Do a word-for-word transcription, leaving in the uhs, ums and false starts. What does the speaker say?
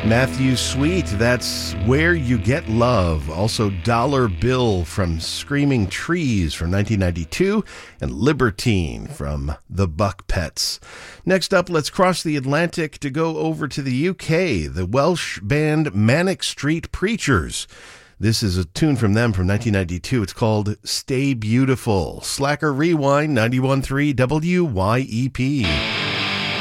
Matthew Sweet, that's Where You Get Love. Also Dollar Bill from Screaming Trees from nineteen ninety-two, and Libertine from the Buck Pets. Next up, let's cross the Atlantic to go over to the U K, the Welsh band Manic Street Preachers. This is a tune from them from nineteen ninety-two. It's called Stay Beautiful. Slacker Rewind, ninety-one point three W Y E P.